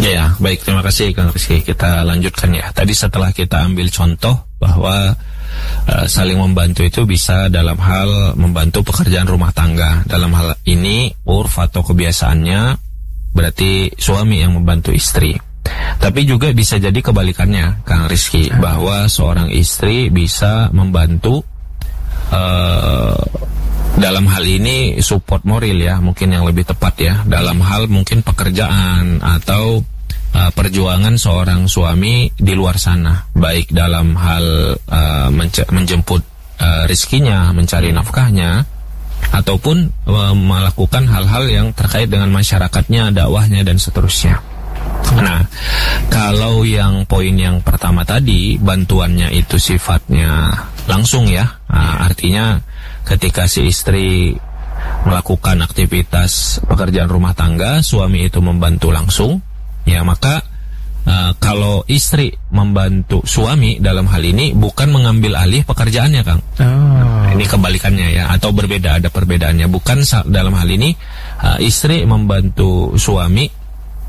Ya, baik, terima kasih Kang Rizky. Kita lanjutkan ya. Tadi setelah kita ambil contoh bahwa saling membantu itu bisa dalam hal membantu pekerjaan rumah tangga. Dalam hal ini urf atau kebiasaannya berarti suami yang membantu istri. Tapi juga bisa jadi kebalikannya Kang Rizky, bahwa seorang istri bisa membantu dalam hal ini support moral ya, mungkin yang lebih tepat ya, dalam hal mungkin pekerjaan atau perjuangan seorang suami di luar sana, baik dalam hal menjemput rizkinya, mencari nafkahnya, ataupun melakukan hal-hal yang terkait dengan masyarakatnya, dakwahnya dan seterusnya. Nah, kalau yang poin yang pertama tadi, bantuannya itu sifatnya langsung ya, artinya ketika si istri melakukan aktivitas pekerjaan rumah tangga, suami itu membantu langsung, ya maka kalau istri membantu suami dalam hal ini bukan mengambil alih pekerjaannya, Kang. Ini kebalikannya ya, atau berbeda, ada perbedaannya. Bukan dalam hal ini istri membantu suami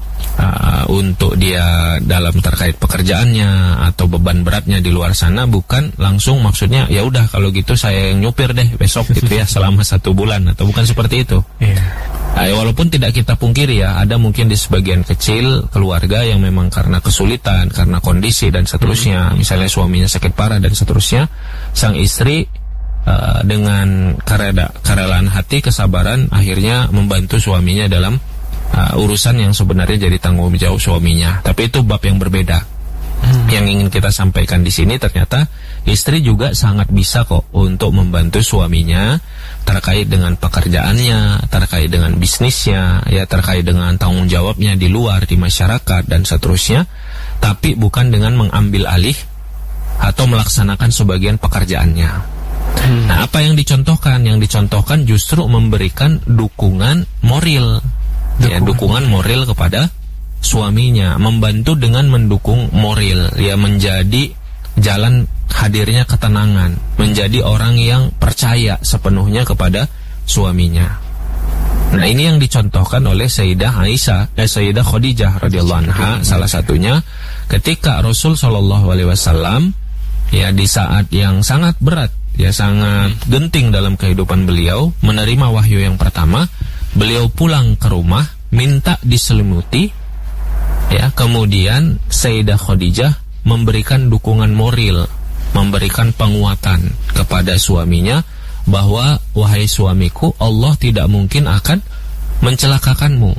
untuk dia dalam terkait pekerjaannya atau beban beratnya di luar sana, bukan langsung maksudnya ya udah kalau gitu saya yang nyupir deh besok gitu ya selama 1 bulan, atau bukan seperti itu. Walaupun tidak kita pungkiri ya, ada mungkin di sebagian kecil keluarga yang memang karena kesulitan, karena kondisi dan seterusnya, misalnya suaminya sakit parah dan seterusnya, sang istri dengan kerelaan hati, kesabaran, akhirnya membantu suaminya dalam urusan yang sebenarnya jadi tanggung jawab suaminya. Tapi itu bab yang berbeda. Yang ingin kita sampaikan di sini, ternyata istri juga sangat bisa kok untuk membantu suaminya terkait dengan pekerjaannya, terkait dengan bisnisnya, ya terkait dengan tanggung jawabnya di luar, di masyarakat dan seterusnya. Tapi bukan dengan mengambil alih atau melaksanakan sebagian pekerjaannya. Nah, apa yang dicontohkan? Yang dicontohkan justru memberikan dukungan moral. Ya, dukungan moral kepada suaminya, membantu dengan mendukung moral, ya menjadi jalan hadirnya ketenangan, menjadi orang yang percaya sepenuhnya kepada suaminya. Nah, ini yang dicontohkan oleh Sayyidah Khadijah radhiyallahu anha, salah satunya ketika Rasul sallallahu alaihi wasallam ya di saat yang sangat berat, ya sangat genting dalam kehidupan beliau, menerima wahyu yang pertama. Beliau pulang ke rumah, minta diselimuti, ya. Kemudian Sayyidah Khadijah memberikan dukungan moral, memberikan penguatan kepada suaminya bahwa wahai suamiku, Allah tidak mungkin akan mencelakakanmu.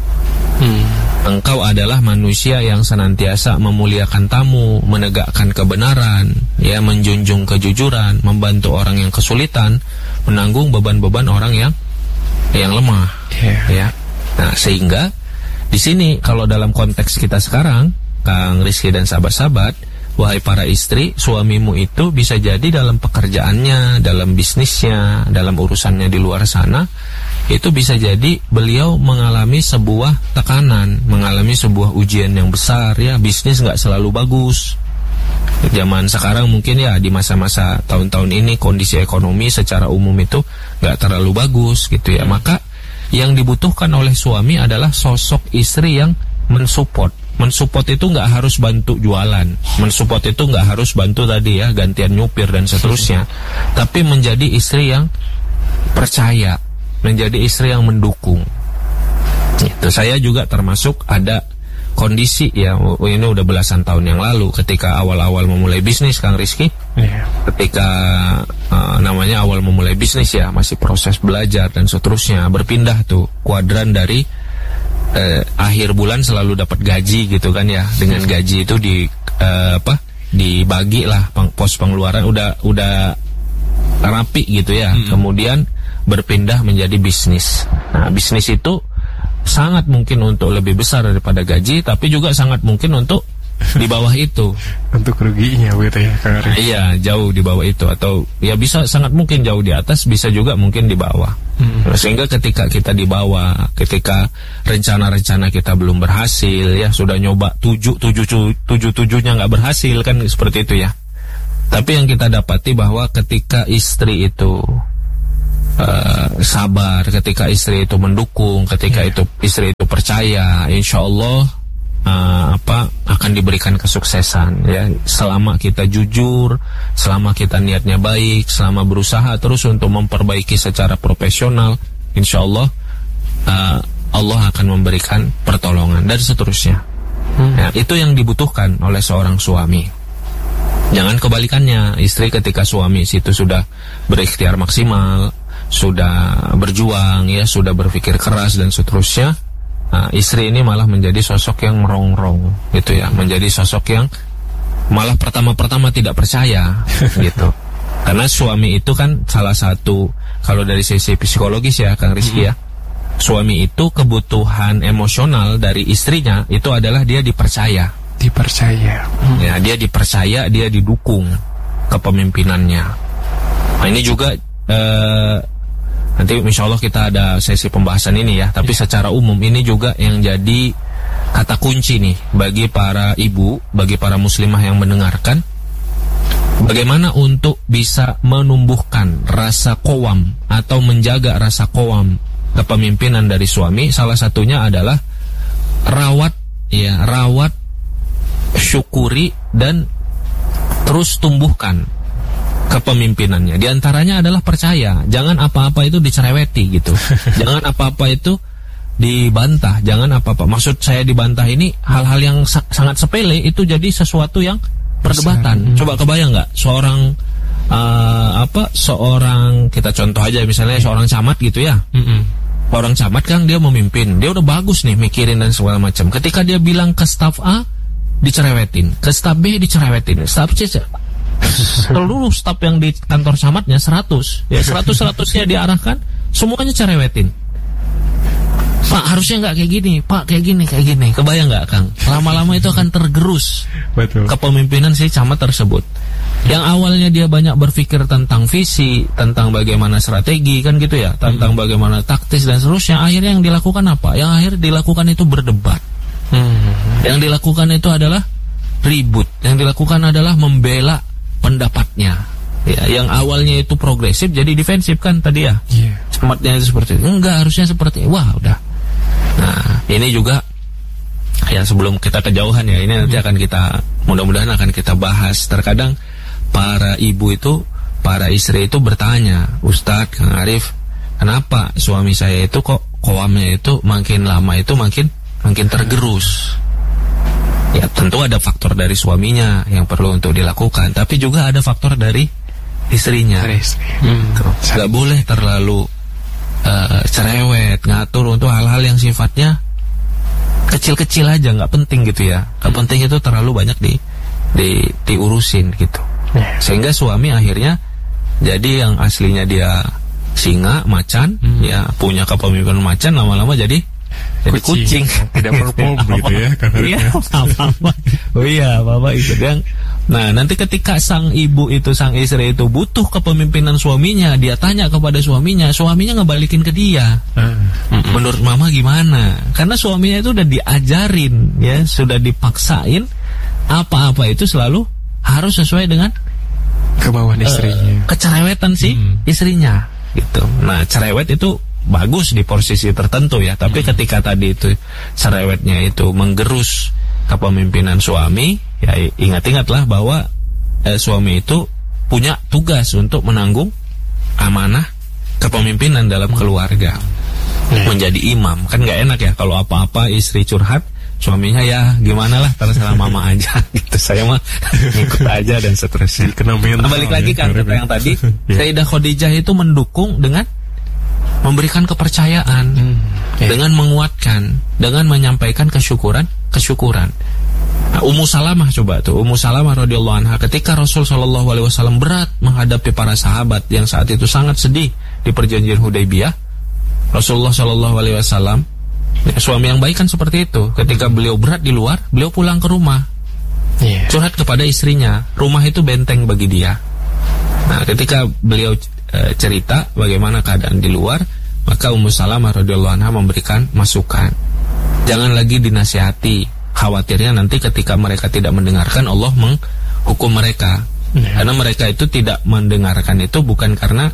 Engkau adalah manusia yang senantiasa memuliakan tamu, menegakkan kebenaran, ya menjunjung kejujuran, membantu orang yang kesulitan, menanggung beban-beban orang yang lemah, ya. Nah, sehingga di sini kalau dalam konteks kita sekarang, Kang Rizky dan sahabat-sahabat, wahai para istri, suamimu itu bisa jadi dalam pekerjaannya, dalam bisnisnya, dalam urusannya di luar sana, itu bisa jadi beliau mengalami sebuah tekanan, mengalami sebuah ujian yang besar, ya. Bisnis nggak selalu bagus. Zaman sekarang mungkin ya, di masa-masa tahun-tahun ini kondisi ekonomi secara umum itu gak terlalu bagus gitu ya. Maka yang dibutuhkan oleh suami adalah sosok istri yang mensupport. Mensupport itu gak harus bantu jualan, mensupport itu gak harus bantu tadi ya gantian nyupir dan seterusnya, tapi menjadi istri yang percaya, menjadi istri yang mendukung. Itu saya juga termasuk ada kondisi ya, ini udah belasan tahun yang lalu ketika awal-awal memulai bisnis, Kang Rizky. Ketika namanya awal memulai bisnis ya, masih proses belajar dan seterusnya, berpindah tuh kuadran dari akhir bulan selalu dapat gaji gitu kan ya. Dengan gaji itu dibagi lah pos pengeluaran, udah rapi gitu ya. Kemudian berpindah menjadi bisnis. Nah, bisnis itu sangat mungkin untuk lebih besar daripada gaji, tapi juga sangat mungkin untuk di bawah itu. Untuk ruginya gitu ya, Kang Ari. Iya, jauh di bawah itu, atau ya bisa sangat mungkin jauh di atas, bisa juga mungkin di bawah. Sehingga ketika kita di bawah, ketika rencana-rencana kita belum berhasil, ya sudah nyoba 7-7-nya nggak berhasil kan, seperti itu ya. Tapi yang kita dapati bahwa ketika istri itu sabar, ketika istri itu mendukung, ketika itu istri itu percaya, insya Allah akan diberikan kesuksesan ya, selama kita jujur, selama kita niatnya baik, selama berusaha terus untuk memperbaiki secara profesional, insya Allah Allah akan memberikan pertolongan dan seterusnya. Ya, itu yang dibutuhkan oleh seorang suami. Jangan kebalikannya, istri ketika suami situ sudah berikhtiar maksimal, sudah berjuang ya, sudah berpikir keras dan seterusnya, istri ini malah menjadi sosok yang merongrong gitu ya, menjadi sosok yang malah pertama-pertama tidak percaya gitu. Karena suami itu kan salah satu, kalau dari sisi psikologis ya Kang Rizky ya, suami itu kebutuhan emosional dari istrinya itu adalah dia dipercaya. Ya, dia dipercaya, dia didukung kepemimpinannya. Nah, ini juga nanti insya Allah kita ada sesi pembahasan ini ya. Tapi secara umum ini juga yang jadi kata kunci nih bagi para ibu, bagi para muslimah yang mendengarkan, bagaimana untuk bisa menumbuhkan rasa qawam atau menjaga rasa qawam kepemimpinan dari suami. Salah satunya adalah rawat, syukuri dan terus tumbuhkan kepemimpinannya. Di antaranya adalah percaya. Jangan apa-apa itu dicereweti gitu. Jangan apa-apa itu dibantah. Jangan apa-apa. Maksud saya dibantah ini hal-hal yang sangat sepele itu jadi sesuatu yang perdebatan. Coba kebayang nggak seorang seorang, kita contoh aja misalnya seorang camat gitu ya. Orang camat kan dia memimpin, dia udah bagus nih mikirin dan segala macam. Ketika dia bilang ke staf A dicerewetin, ke staf B dicerewetin, staf C seluruh staf yang di kantor camatnya 100 ya, 100-100-nya diarahkan, semuanya cerewetin. Pak harusnya nggak kayak gini, Pak kayak gini. Kebayang nggak Kang? Lama-lama itu akan tergerus. Betul. Kepemimpinan si camat tersebut. Yang awalnya dia banyak berpikir tentang visi, tentang bagaimana strategi kan gitu ya, tentang bagaimana taktis dan seterusnya, akhirnya yang dilakukan apa? Yang akhir dilakukan itu berdebat. Yang dilakukan itu adalah ribut. Yang dilakukan adalah membela pendapatnya. Ya, yang awalnya itu progresif jadi defensif kan tadi ya. Camatnya itu seperti itu. Enggak, harusnya seperti itu. Wah, udah. Nah, ini juga ya sebelum kita kejauhan ya, ini nanti akan kita, mudah-mudahan akan kita bahas. Terkadang para ibu itu, para istri itu bertanya, Ustadz, Kang Arif, kenapa suami saya itu kok qawamnya itu makin lama itu makin tergerus? Ya tentu ada faktor dari suaminya yang perlu untuk dilakukan, tapi juga ada faktor dari istrinya. Gak boleh terlalu cerewet, ngatur untuk hal-hal yang sifatnya kecil-kecil aja, nggak penting gitu ya. Nggak penting itu terlalu banyak diurusin gitu. Sehingga suami akhirnya jadi yang aslinya dia singa, macan, ya punya kepemimpinan macan, lama-lama jadi kucing. Tidak perform gitu ya. Iya, apa-apa. Oh iya, apa-apa itu yang. Nah, nanti ketika sang ibu itu, sang istri itu butuh kepemimpinan suaminya, dia tanya kepada suaminya ngebalikin ke dia. Menurut mama gimana? Karena suaminya itu udah diajarin, ya, sudah dipaksain apa-apa itu selalu harus sesuai dengan kemauan istrinya. Kecerewetan si istrinya gitu. Nah, cerewet itu bagus di posisi tertentu ya, tapi ketika tadi itu cerewetnya itu menggerus kepemimpinan suami, ya ingat-ingatlah bahwa suami itu punya tugas untuk menanggung amanah kepemimpinan dalam keluarga. Menjadi imam, kan gak enak ya kalau apa-apa istri curhat, suaminya ya gimana lah, terserah mama aja gitu, saya mah ngikut aja dan seterusnya. Nah, balik lagi kan kata yang tadi, Sayyidah Khadijah itu mendukung dengan memberikan kepercayaan, dengan menguatkan, dengan menyampaikan kesyukuran. Nah, Ummu Salamah, coba tuh, Ummu Salamah radhiyallahu anha, ketika Rasul sallallahu alaihi wasallam berat menghadapi para sahabat yang saat itu sangat sedih di perjanjian Hudaybiyah, Rasulullah sallallahu alaihi wasallam, suami yang baik kan seperti itu, ketika beliau berat di luar, beliau pulang ke rumah, curhat kepada istrinya. Rumah itu benteng bagi dia. Nah, ketika beliau cerita bagaimana keadaan di luar, maka Ummu Salamah radhiyallahu anha memberikan masukan. Jangan lagi dinasihati, khawatirnya nanti ketika mereka tidak mendengarkan Allah menghukum mereka. Karena mereka itu tidak mendengarkan itu bukan karena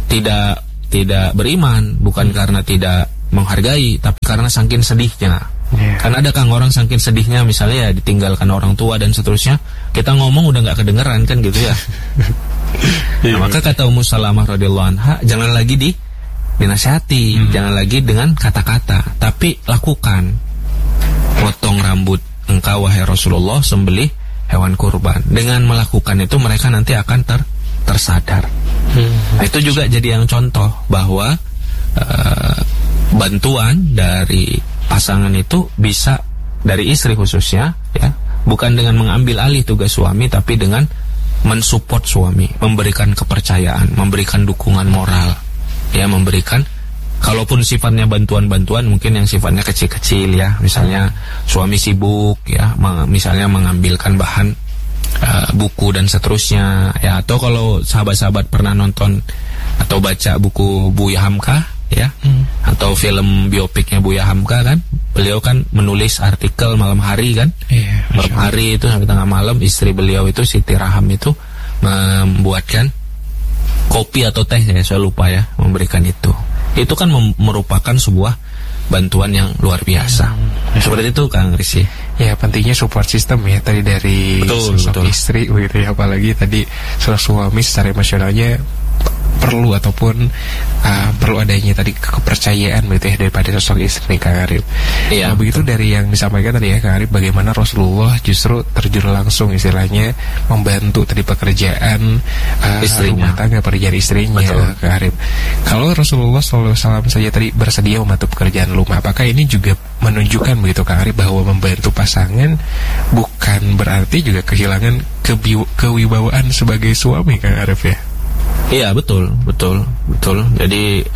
tidak beriman, bukan karena tidak menghargai, tapi karena saking sedihnya Karena ada Kang orang saking sedihnya misalnya ya ditinggalkan orang tua dan seterusnya, kita ngomong udah nggak kedengeran kan gitu ya. Nah, maka kata Ummu Salamah radhiyallahu anha, jangan lagi dinasihati, jangan lagi dengan kata-kata, tapi lakukan. Potong rambut engkau wahai Rasulullah, sembelih hewan kurban. Dengan melakukan itu mereka nanti akan tersadar. Nah, itu juga jadi yang contoh bahwa bantuan dari pasangan itu bisa dari istri khususnya ya, bukan dengan mengambil alih tugas suami, tapi dengan mensupport suami, memberikan kepercayaan, memberikan dukungan moral, ya, memberikan, kalaupun sifatnya bantuan-bantuan mungkin yang sifatnya kecil-kecil ya, misalnya suami sibuk ya, misalnya mengambilkan bahan buku dan seterusnya ya, atau kalau sahabat-sahabat pernah nonton atau baca buku Buya Hamka ya, atau film biopiknya Buya Hamka kan, beliau kan menulis artikel malam hari kan, malam hari itu sampai tengah malam, istri beliau itu Siti Raham itu membuatkan kopi atau teh ya, saya lupa ya, memberikan itu kan merupakan sebuah bantuan yang luar biasa. Seperti itu Kang Risi. Ya, pentingnya support system ya tadi dari sosok istri gitu ya, apalagi tadi sosok suami secara emosionalnya perlu ataupun perlu adanya tadi kepercayaan begitu ya daripada sosok istri Kang Arif. Nah, begitu dari yang disampaikan tadi ya Kang Arif, bagaimana Rasulullah justru terjun langsung istilahnya membantu tadi pekerjaan rumah tangga, pekerjaan istrinya Kang Arif. Kalau Rasulullah SAW saja tadi bersedia membantu pekerjaan rumah, apakah ini juga menunjukkan begitu Kang Arif bahwa membantu pasangan bukan berarti juga kehilangan kewibawaan sebagai suami Kang Arif ya? Iya, betul. Jadi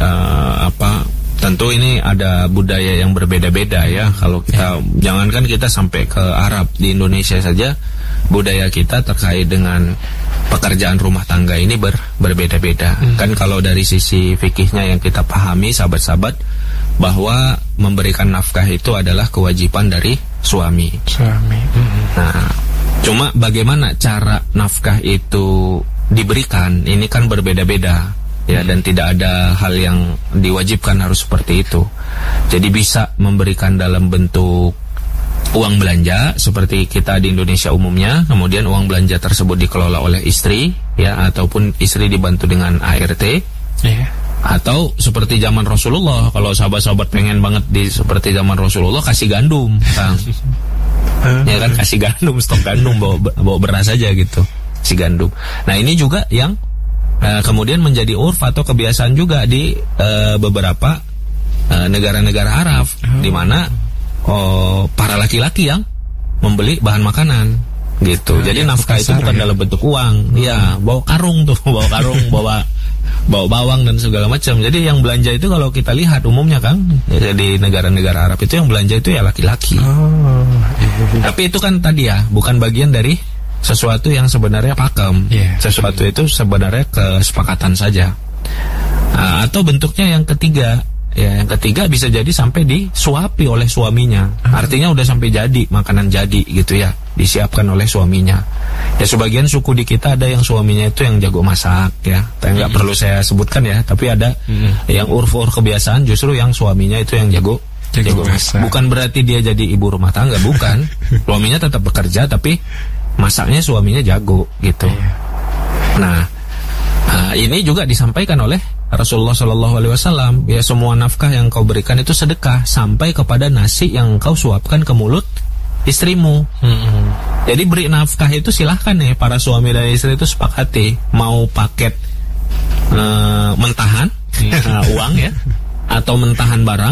tentu ini ada budaya yang berbeda-beda ya. Kalau kita jangankan kita sampai ke Arab, di Indonesia saja budaya kita terkait dengan pekerjaan rumah tangga ini berbeda-beda. Kan kalau dari sisi fikihnya yang kita pahami sahabat-sahabat, bahwa memberikan nafkah itu adalah kewajiban dari suami. Nah, cuma bagaimana cara nafkah itu diberikan, ini kan berbeda-beda ya, dan tidak ada hal yang diwajibkan harus seperti itu. Jadi bisa memberikan dalam bentuk uang belanja seperti kita di Indonesia umumnya, kemudian uang belanja tersebut dikelola oleh istri ya, ataupun istri dibantu dengan ART atau seperti zaman Rasulullah. Kalau sahabat-sahabat pengen banget seperti zaman Rasulullah, kasih gandum Kang. Ya kan, kasih gandum, stok gandum, bawa beras aja gitu, si gandum. Nah, ini juga yang kemudian menjadi urf atau kebiasaan juga di beberapa negara-negara Arab, di mana para laki-laki yang membeli bahan makanan gitu. Jadi nafkah itu bukan dalam bentuk uang. Iya, bawa karung, bawa bawang dan segala macam. Jadi yang belanja itu kalau kita lihat umumnya Kang, ya, di negara-negara Arab itu yang belanja itu ya laki-laki. Tapi itu kan tadi ya, bukan bagian dari sesuatu yang sebenarnya pakem. Sesuatu itu sebenarnya kesepakatan saja. Atau bentuknya yang ketiga, ya, yang ketiga bisa jadi sampai disuapi oleh suaminya. Artinya udah sampai jadi, makanan jadi gitu ya, disiapkan oleh suaminya. Ya, sebagian suku di kita ada yang suaminya itu yang jago masak ya. Nggak perlu saya sebutkan ya, tapi ada yang urf-urf kebiasaan justru yang suaminya itu yang jago masak. Bukan berarti dia jadi ibu rumah tangga, bukan. Suaminya tetap bekerja tapi masaknya suaminya jago gitu. Nah, ini juga disampaikan oleh Rasulullah SAW. Ya, semua nafkah yang kau berikan itu sedekah, sampai kepada nasi yang kau suapkan ke mulut istrimu. Jadi beri nafkah itu silahkan nih, para suami dan istri itu sepakati mau paket mentahan uang ya, atau mentahan barang,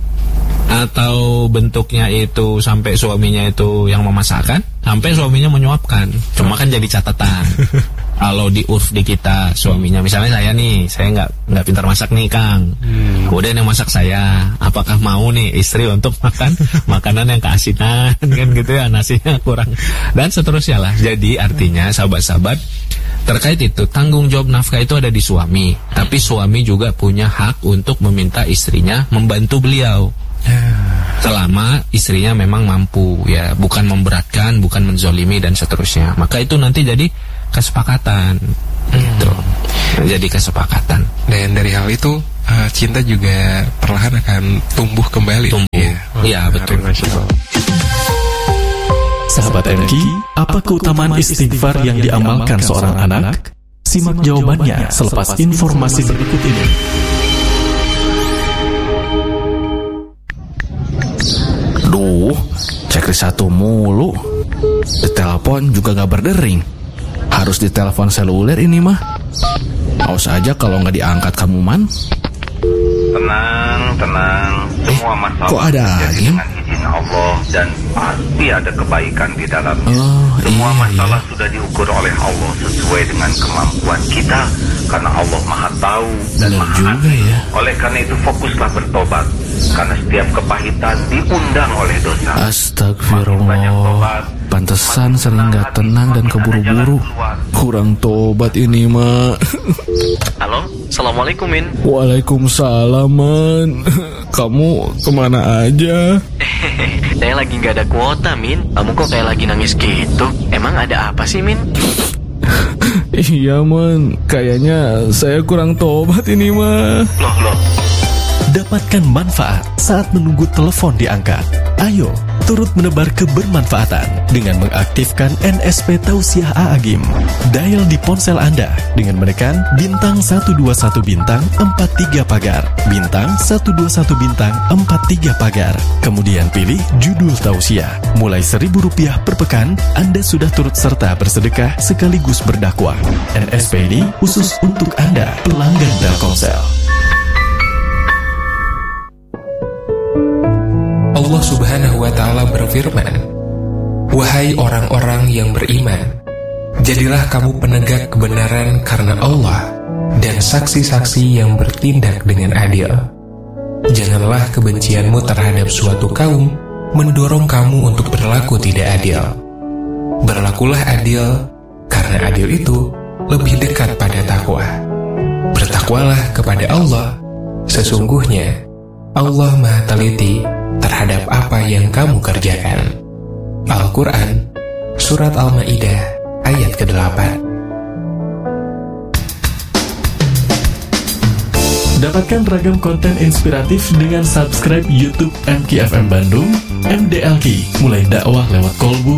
atau bentuknya itu sampai suaminya itu yang memasakkan, sampai suaminya menyuapkan. Cuma kan jadi catatan. Kalau di urf di kita, suaminya misalnya saya nggak pintar masak nih Kang, kemudian yang masak saya, apakah mau nih istri untuk makan makanan yang keasinan kan gitu ya, nasinya kurang dan seterusnya lah. Jadi artinya sahabat-sahabat, terkait itu tanggung jawab nafkah itu ada di suami, tapi suami juga punya hak untuk meminta istrinya membantu beliau selama istrinya memang mampu ya, bukan memberatkan, bukan menzolimi dan seterusnya. Maka itu nanti jadi kesepakatan gitu. Jadi kesepakatan. Dan dari hal itu cinta juga perlahan akan tumbuh kembali. Ya. Iya, betul. Sahabat MQ, apa keutamaan istighfar yang diamalkan seorang anak? Simak jawabannya selepas informasi berikut ini. Duh, checklist 1 mulu. Ditelepon juga gak berdering. Harus ditelepon seluler ini mah. Awas aja kalau gak diangkat kamu, Man. Tenang. Semua masalah kok ada angin? dengan izin Allah dan pasti ada kebaikan di dalamnya. Semua iya, masalah sudah diukur oleh Allah sesuai dengan kemampuan kita, karena Allah Maha Tahu dan Benar Maha juga Adil. ya. Oleh karena itu fokuslah bertobat, karena setiap kepahitan diundang oleh dosa. Astagfirullah. Pantesan sering gak tenang dan keburu-buru. Kurang tobat ini, Ma. Halo, Assalamualaikum, Min. Waalaikumsalam, Man. Kamu kemana aja? Saya lagi nggak ada kuota, Min. Kamu kok kayak lagi nangis gitu? Emang ada apa sih, Min? Iya, Man. Kayaknya saya kurang tobat ini, Ma. Loh. Dapatkan manfaat saat menunggu telepon diangkat. Ayo, turut menebar kebermanfaatan dengan mengaktifkan NSP Tausiah A'agim. Dial di ponsel Anda dengan menekan bintang 121 bintang 43 pagar, bintang 121 bintang 43 pagar. Kemudian pilih judul Tausiah. Mulai Rp1.000 per pekan, Anda sudah turut serta bersedekah sekaligus berdakwah. NSP ini khusus untuk Anda, pelanggan Telkomsel. Allah Subhanahu wa Ta'ala berfirman, "Wahai orang-orang yang beriman, jadilah kamu penegak kebenaran karena Allah dan saksi-saksi yang bertindak dengan adil. Janganlah kebencianmu terhadap suatu kaum mendorong kamu untuk berlaku tidak adil. Berlakulah adil, karena adil itu lebih dekat pada takwa. Bertakwalah kepada Allah, sesungguhnya Allah Maha Teliti terhadap apa yang kamu kerjakan." Al-Quran, Surat Al-Ma'idah, ayat ke-8. Dapatkan ragam konten inspiratif dengan subscribe YouTube MQ FM Bandung, MDLQ, mulai dakwah lewat kolbu